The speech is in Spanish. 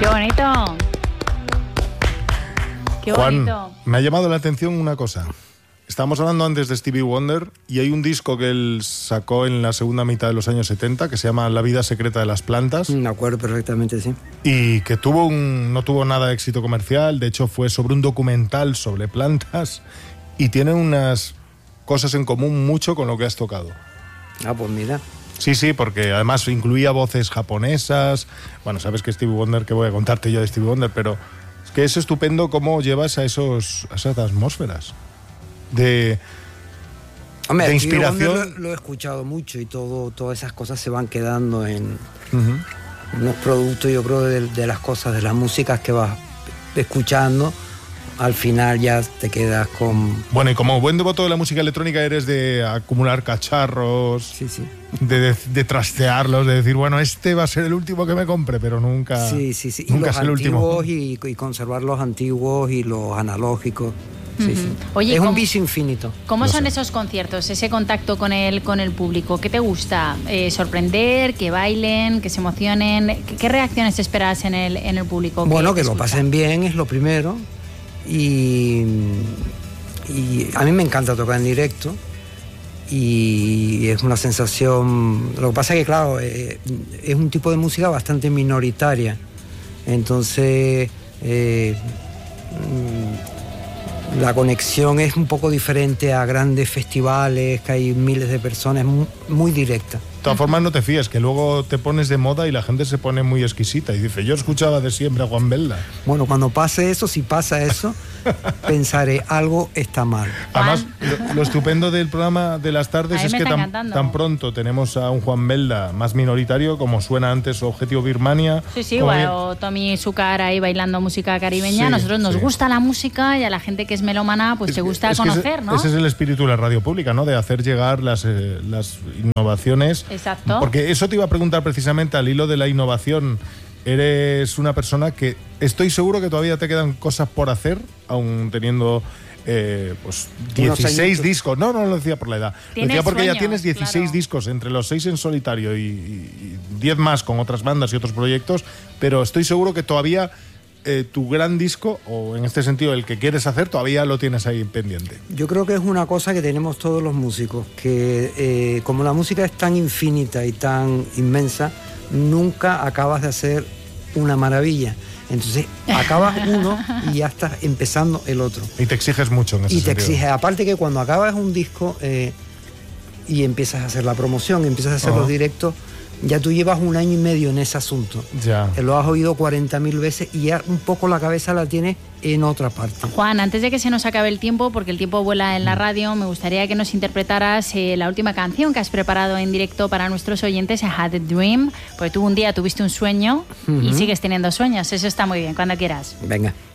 ¡Qué bonito! ¡Qué Juan, bonito! me ha llamado la atención una cosa. Estábamos hablando antes de Stevie Wonder y hay un disco que él sacó en la segunda mitad de los años 70 que se llama La vida secreta de las plantas. Me acuerdo perfectamente, sí. Y que no tuvo nada de éxito comercial, de hecho fue sobre un documental sobre plantas y tiene unas cosas en común mucho con lo que has tocado. Ah, pues mira. Sí, porque además incluía voces japonesas. Bueno, sabes que Stevie Wonder, que voy a contarte yo de Stevie Wonder, pero es que es estupendo cómo llevas a esas atmósferas de inspiración. Lo he escuchado mucho y todas esas cosas se van quedando en unos productos, yo creo, de las cosas, de las músicas que vas escuchando. Al final ya te quedas con... Bueno, y como buen devoto de la música electrónica eres de acumular cacharros, sí. de trastearlos, de decir, bueno, este va a ser el último que me compre, pero nunca, sí. nunca y es el último. Y conservar los antiguos y los analógicos. Sí. Oye, es un vicio infinito. ¿Cómo son esos conciertos, ese contacto con el público? ¿Qué te gusta? ¿Sorprender, que bailen, que se emocionen? ¿Qué reacciones esperas en el público? Bueno, que lo pasen bien es lo primero. Y a mí me encanta tocar en directo y es una sensación. Lo que pasa es que, claro, es un tipo de música bastante minoritaria, entonces la conexión es un poco diferente a grandes festivales que hay miles de personas, muy directa. De todas formas, no te fíes, que luego te pones de moda y la gente se pone muy exquisita y dice, yo escuchaba de siempre a Juan Belda. Bueno, cuando pase eso, si pasa eso, pensaré, algo está mal. Además, lo estupendo del programa de las tardes es que tan pronto tenemos a un Juan Belda más minoritario, como suena antes Objetivo Birmania. Sí, o Tommy Zúcar ahí bailando música caribeña. Nosotros nos gusta la música y a la gente que es melómana pues te gusta conocer, ¿no? Ese es el espíritu de la radio pública, ¿no? De hacer llegar las innovaciones. Exacto. Porque eso te iba a preguntar precisamente al hilo de la innovación. Eres una persona que estoy seguro que todavía te quedan cosas por hacer, aún teniendo 16 discos. No lo decía por la edad. Lo decía porque ya tienes 16 discos, entre los 6 en solitario y 10 más con otras bandas y otros proyectos, pero estoy seguro que todavía tu gran disco, o en este sentido el que quieres hacer, todavía lo tienes ahí pendiente. Yo creo que es una cosa que tenemos todos los músicos, que como la música es tan infinita y tan inmensa, nunca acabas de hacer una maravilla. Entonces acabas uno y ya estás empezando el otro. Y te exiges mucho en ese sentido. Y te exiges. Aparte que cuando acabas un disco y empiezas a hacer la promoción, empiezas a hacer los directos, ya tú llevas 1 año y medio en ese asunto. Ya. Lo has oído 40.000 veces y ya un poco la cabeza la tienes en otra parte. Juan, antes de que se nos acabe el tiempo, porque el tiempo vuela en la radio, me gustaría que nos interpretaras la última canción que has preparado en directo para nuestros oyentes, I Had a Dream, porque tú un día tuviste un sueño y sigues teniendo sueños. Eso está muy bien, cuando quieras. Venga.